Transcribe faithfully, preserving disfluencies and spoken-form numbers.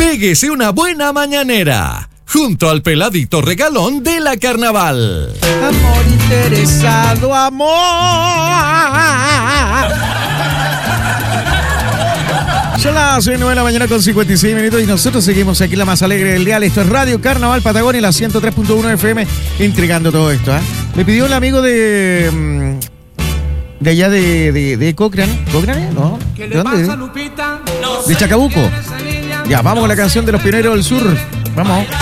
Péguese una buena mañanera junto al peladito regalón de la carnaval. Amor interesado, amor. Son las nueve de la mañana con cincuenta y seis minutos y nosotros seguimos aquí la más alegre del día. Esto es Radio Carnaval Patagonia, la ciento tres punto uno F M, entregando todo esto. ¿eh? Me pidió el amigo de... de allá de, de, de Cochrane. ¿Cochrane? ¿No? ¿De dónde? De Chacabuco. Ya, vamos con la canción de los pioneros del sur. Vamos.